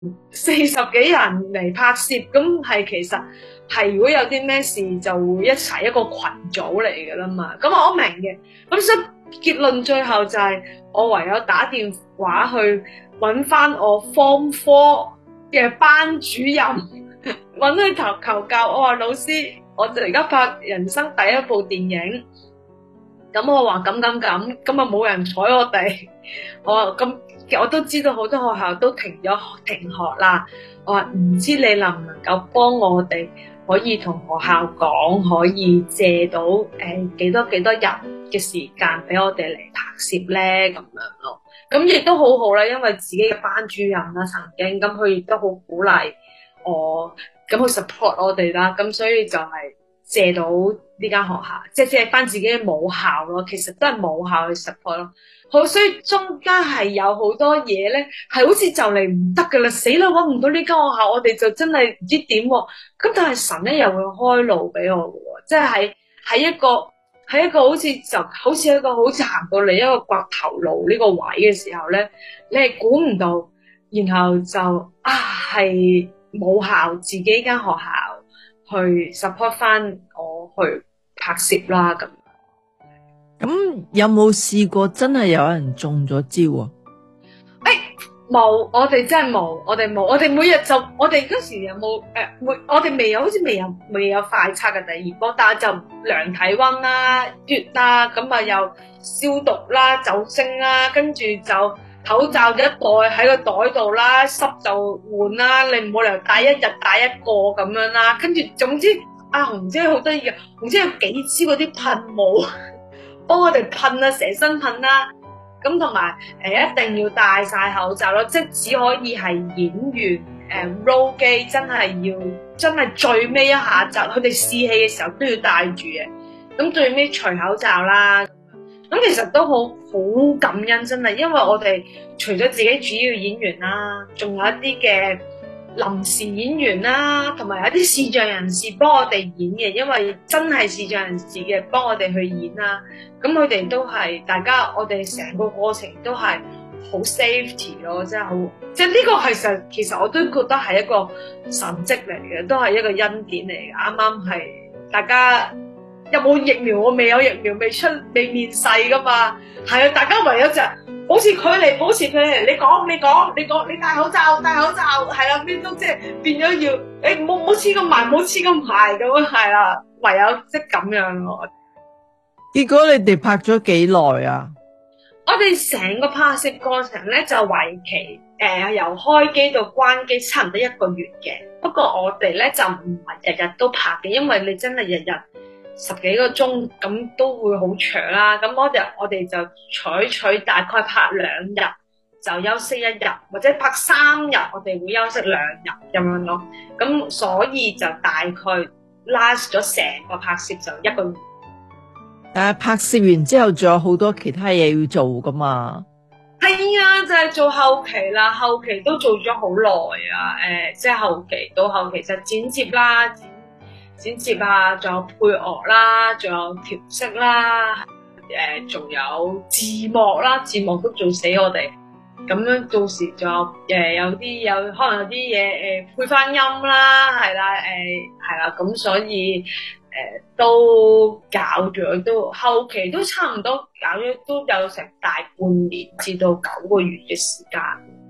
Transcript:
40幾人嚟拍攝，咁係其實係如果有啲咩事就會一齊一個群組嚟噶啦嘛。咁我明嘅，咁所以結論最後就係我唯有打電話去揾翻我 Form 4嘅班主任，揾佢求教。我話老師，我就而家拍人生第一部電影。咁我話咁啊冇人睬我哋。我話咁，我都知道好多學校都停學啦。我話唔知你能唔能夠幫我哋，可以同學校講，可以借到幾多日嘅時間俾我哋嚟拍攝咧，咁樣咯。咁亦都好好啦，因為自己嘅班主任啦，曾經咁佢亦都好鼓勵我，咁去 support 我哋啦。咁所以就係借到呢間學校，即係借翻自己嘅母校咯。其實都係母校去 support 咯。好，所以中間係有好多嘢咧，係好似就嚟唔得噶啦，死啦，搵唔到呢間學校，我哋就真係唔知點喎。咁但係神咧又會開路俾我嘅喎，即係喺一個好似一個好似行到嚟一個掘頭路呢個位嘅時候咧，你係估唔到，然後就係母校自己間學校去 support 翻我去拍攝啦咁。 咁有冇試過真係有人中咗招啊？ 冇，我哋真係冇，我哋冇，我哋每日就我哋嗰時有冇我哋好似未有快測嘅第二波，但係就量體溫啦、血啦，咁啊又消毒啦、酒精啦，跟住就口罩就一袋喺個袋度啦，濕就換啦，你唔好嚟戴一日戴一個咁樣啦，跟住總之紅姐好得意嘅，紅姐有幾支嗰啲噴霧幫我哋噴啊，成身噴啦。咁同埋一定要戴晒口罩咯，即係只可以係演員roll 機，真係最尾一下就佢哋試戲嘅時候都要戴住嘅。咁最尾除口罩啦，咁其實都好感恩真係，因為我哋除咗自己主要演員啦，仲有一啲嘅臨時演員啦，同埋有啲視像人士幫我哋演嘅，因為真係視像人士嘅幫我哋去演啦。咁佢哋都係大家，我哋成個過程都係好 safety 咯，即係好，即係呢個其實我都覺得係一個神蹟嚟嘅，都係一個恩典嚟嘅。啱啱係大家有冇疫苗？我未有疫苗，未面世噶嘛。係啊，大家唯有就保持距離，你講，你戴口罩，係啦，邊都即係變咗要，唔好黐咁埋，咁樣係啦，唯有即係咁樣咯。 結果你哋拍咗幾耐啊？ 我哋成個拍攝過程咧就為期由開機到關機差唔多1個月嘅。不過我哋咧就唔係日日都拍嘅，因為你真係日日10幾個鐘咁都會好長啦。咁我哋就採取大概拍2日就休息1日，或者拍3日我哋會休息2日咁樣咯。咁所以就大概 last 咗成個拍攝就1個月。 但係拍攝完之後仲有好多其他嘢要做噶嘛？ 係啊，就係做後期啦，後期都做咗好耐啊。即係後期就剪接啦，剪接啊，仲有配樂啦，仲有調色啦，仲有字幕啦，字幕都做死我哋。咁樣到時仲有可能有啲嘢配翻音啦，係啦，係啦，咁所以都搞咗，都後期都差唔多搞咗，都有成大半年至到9個月嘅時間。